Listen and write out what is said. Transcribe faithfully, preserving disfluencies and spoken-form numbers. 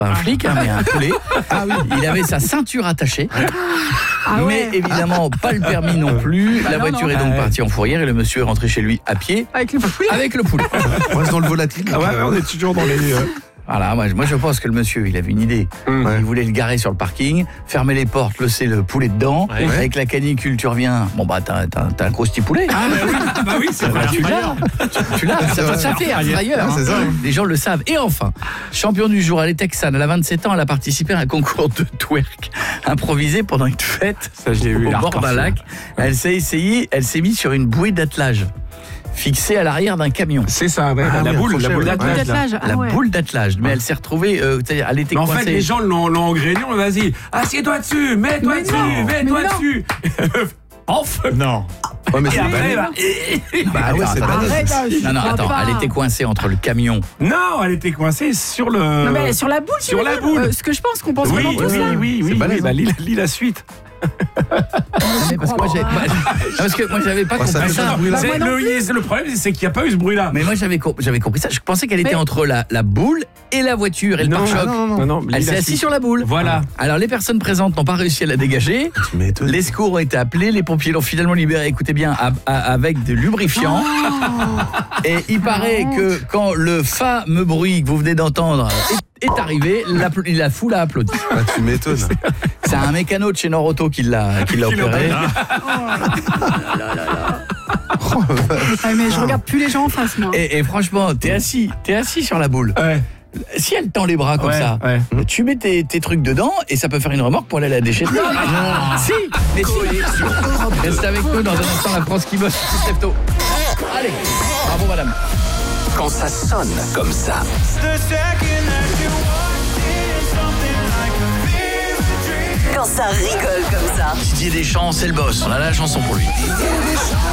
pas un flic, hein, mais un poulet. Ah oui. Il avait sa ceinture attachée, Ah ouais. mais évidemment pas le permis non plus. Bah La non, voiture non. est donc partie en fourrière et le monsieur est rentré chez lui à pied Avec le poulet. avec le poulet. On reste dans le volatile. Ah ouais, on est toujours dans les... Euh... Voilà, moi, moi je pense que le monsieur, il avait une idée. Ouais. Il voulait le garer sur le parking, fermer les portes, laisser le poulet dedans. Ouais. Avec la canicule, tu reviens. Bon bah t'as, t'as, t'as un crousty poulet. Ah bah oui, ah bah oui c'est Bah, vrai. tu l'as, tu, tu l'as, ça, ça fait un frayeur. Ouais, c'est ça. Hein. Les gens le savent. Et enfin, champion du jour, elle est texane. Elle a vingt-sept ans, elle a participé à un concours de twerk improvisé pendant une fête Ça, je l'ai vu, au il a bord d'un reparti. lac. Elle s'est essayée, elle s'est mise sur une bouée d'attelage fixée à l'arrière d'un camion. C'est ça, ouais, Ah la oui, boule, un la crochet, boule ouais. d'attelage. là. D'attelage. Ah La ouais. boule d'attelage, mais elle s'est retrouvée, euh, c'est-à-dire, elle était Mais en coincée. fait, les gens l'ont, l'ont engrainé, on vas-y, assieds-toi dessus, mets-toi Mais dessus, non, mets-toi mais non. dessus. Off. Non. Ouais, mais Et c'est après, bah, bah ouais, c'est attends, balèze. Arrête, hein, je Non, non, crois attends, pas. elle était coincée entre le camion. non, elle était coincée sur le. Non, mais elle est sur la boule. tu Sur veux la dire boule. Euh, ce que je pense qu'on pense Oui, vraiment oui, tout ça. oui, oui, C'est oui, balèze, bah, hein. lis, lis la suite. Mais parce que moi, j'ai- bah, parce que moi, j'avais pas Ouais, ça compris fait ça. pas de bruit, là. C'est- moi non le, le problème, c'est qu'il n'y a pas eu ce bruit-là. Mais moi, j'avais, co- j'avais compris ça. Je pensais qu'elle était Mais- entre la, la boule et la voiture et le Non, pare-choc. non, non, Non, non, Elle lis s'est la assise suite. sur la boule. Voilà. Alors, les personnes présentes n'ont pas réussi à la dégager. Tu m'étonnes. Les secours ont été appelés. Les pompiers l'ont finalement libérée, écoutez bien, à- à- avec du lubrifiant. Et il paraît que quand le fameux bruit que vous venez d'entendre est, est arrivé, la, la foule a applaudi. Ah, tu m'étonnes. C'est un mécano de chez Nord Auto qui l'a, qui l'a Qui l'a opéré. Ah, mais je regarde plus les gens en face, moi. Et, et franchement, t'es assis, t'es assis sur la boule. Ouais. Si elle tend les bras comme Ouais, ça, ouais. tu mets tes, tes trucs dedans et ça peut faire une remorque pour aller à la déchetterie. Si, mais si. Reste avec nous dans un instant, la France qui bosse. Qui se lève tôt. Allez, bravo madame. Quand ça sonne comme ça. Quand ça rigole comme ça. Didier Deschamps, c'est le boss. On a la chanson pour lui.